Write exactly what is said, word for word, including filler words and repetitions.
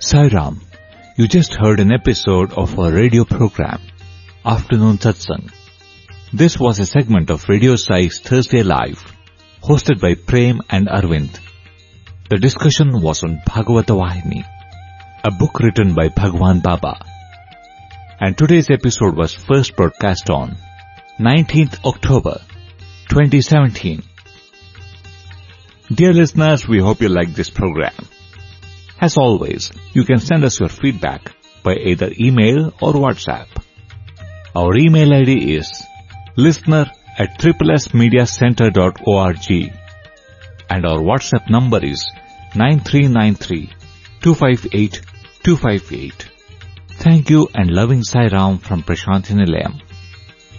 Sai Ram, you just heard an episode of our radio program, Afternoon Satsang. This was a segment of Radio Sai's Thursday Live, hosted by Prem and Arvind. The discussion was on Bhagavata Vahini, a book written by Bhagwan Baba. And today's episode was first broadcast on nineteenth October twenty seventeen. Dear listeners, we hope you like this program. As always, you can send us your feedback by either email or WhatsApp. Our email I D is listener at triplesmediacenter dot org and our WhatsApp number is nine three nine three two five eight two five eight. Thank you and loving Sai Ram from Prashanthi Nilayam.